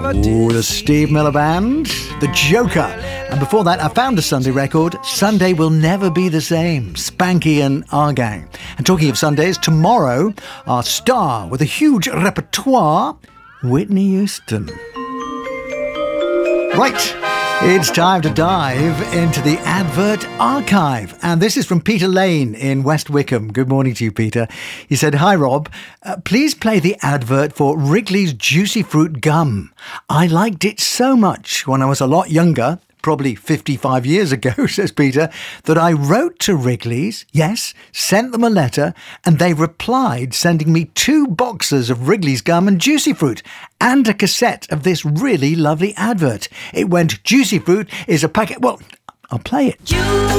Ooh, the Steve Miller Band, The Joker. And before that, I found a Sunday record, Sunday Will Never Be the Same, Spanky and Our Gang. And talking of Sundays, tomorrow, our star with a huge repertoire, Whitney Houston. Right, it's time to dive into the Advert Archive. And this is from Peter Lane in West Wickham. Good morning to you, Peter. He said, "Hi, Rob. Please play the advert for Wrigley's Juicy Fruit Gum. I liked it so much when I was a lot younger, probably 55 years ago," says Peter, "that I wrote to Wrigley's, yes, sent them a letter, and they replied sending me 2 boxes of Wrigley's gum and Juicy Fruit and a cassette of this really lovely advert. It went, Juicy Fruit is a packet..." Well, I'll play it.